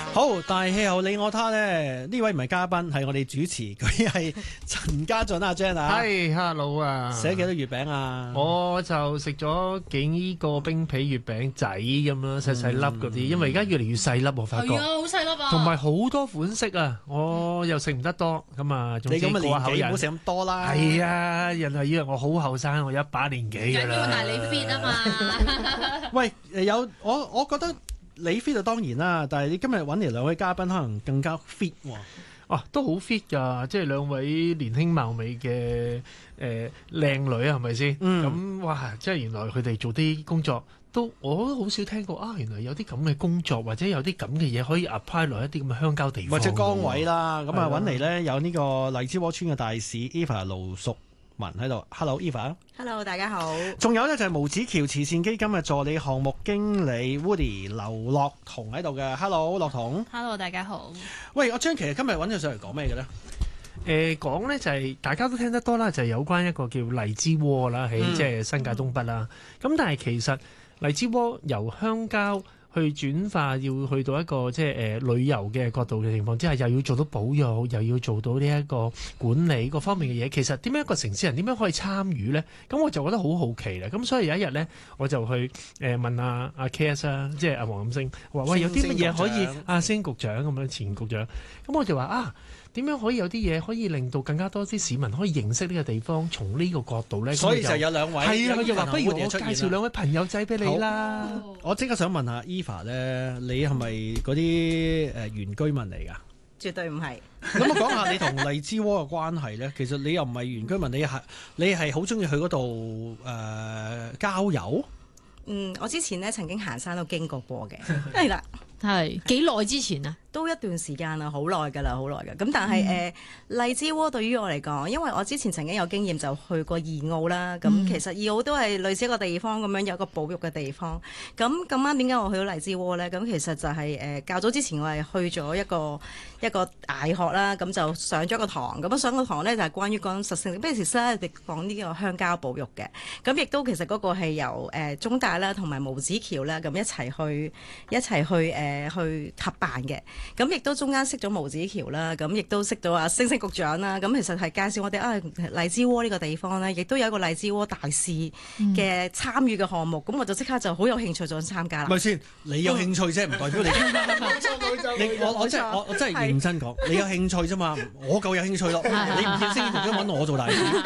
好，大氣候你我他咧，呢位唔係嘉賓，係我哋主持，佢係陳家俊阿 Jan 啊。 係，hello 啊！ 食咗幾多月餅啊？ 我就食咗幾個冰皮月餅仔咁啦，細細粒嗰啲，因為而家越嚟越細粒，我發覺。 係啊，好細粒啊！ 同埋好多款式啊，我又食唔得多，咁啊，總之你咁嘅年紀過下口癮。 唔好食咁多啦。 係啊，人係以為我好後生，我100年紀㗎緊要係啦。 你 fit 啊嘛！ 喂，我覺得你 fit 就當然啦，但係你今日揾嚟兩位嘉賓，可能更加 fit 喎。 哦，都好 fit 㗎，即係兩位年輕貌美嘅靚女係咪先？咁哇，即係原來佢哋做啲工作我都好少聽過啊！原來有啲咁嘅工作，或者有啲咁嘅嘢可以 apply 落一啲咁嘅鄉郊地方， 或者崗位啦。咁啊揾嚟咧有呢個荔枝窩村嘅大使 Eva 盧淑文喺度。Hello Eva。Hello 大家好。 仲有咧就係毛子橋慈善基金嘅助理項目經理 Woody 劉樂彤喺度嘅。Hello 樂彤。 Hello 大家好。 喂，阿張其實今日揾佢上嚟講咩嘅咧？ 講呢就係大家都聽得多啦，就係有關一個叫荔枝窩啦，喺即係新界東北啦。咁但係其實荔枝窩由鄉郊去轉化，要去到一個即係旅遊嘅角度嘅情況之下，又要做到保育，又要做到呢一個管理各方面嘅嘢。其實點樣一個城市人點樣可以參與呢？咁我就覺得好好奇啦。咁所以有一日呢，我就去問阿 KS 啦，即係阿黃錦星，話喂，有啲乜嘢可以阿星局長咁樣前局長，咁我就話啊，點樣可以有啲嘢可以令到更加多啲市民可以認識呢個地方，從呢個角度咧， 所以就有兩位係啊，我就話不如我介紹兩位朋友仔俾你啦。 我即刻想問下 Eva 咧，你係咪嗰啲原居民嚟㗎？ 絕對唔係。 咁我講下你同荔枝窩嘅關係咧。其實你又唔係原居民，你係好中意去嗰度郊遊。 我之前咧曾經行山都經過嘅，係啦。 係幾耐之前啊？ 都一段時間啦，好耐㗎啦，好耐㗎。咁但係荔枝窩對於我嚟講，因為我之前曾經有經驗就去過二澳啦。咁其實二澳都係類似一個地方咁樣，有個保育嘅地方。咁啱點解我去到荔枝窩咧？咁其實就係較早之前我係去咗一個大學啦，咁就上咗個堂。咁上個堂咧就係關於講實性，不如時咧講呢個鄉郊保育嘅。咁亦都其實嗰個係由中大啦同埋毛子橋啦咁一齊去合辦嘅。咁亦都中間識咗毛子橋啦，咁亦都識到阿星星局長啦。咁其實係介紹我哋荔枝窩呢個地方咧，亦都有一個荔枝窩大使嘅參與嘅項目。咁我就即刻就好有興趣想參加啦。 咪先，你有興趣啫，唔代表你。我真係認真講，你有興趣啫嘛，我夠有興趣咯。你唔見星星局長揾我做大使。